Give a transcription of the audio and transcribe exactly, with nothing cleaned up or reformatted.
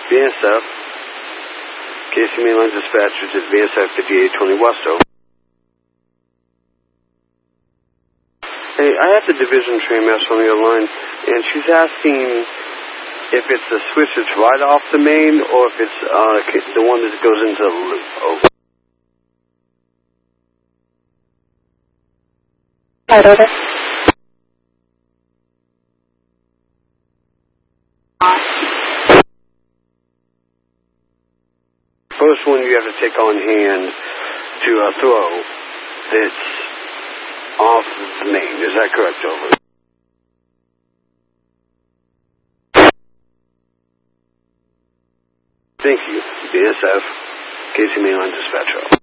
B S F, Casey Mainline Dispatchers at B S F fifty-eight twenty Westo. Hey, I have the division train master on the other line, and she's asking if it's a switch that's right off the main or if it's uh, the one that goes into the loop. Over. Right over. First one you have to take on hand to uh, throw that's off the main. Is that correct, over? Thank you, B S F, Casey Mainline Dispatcher.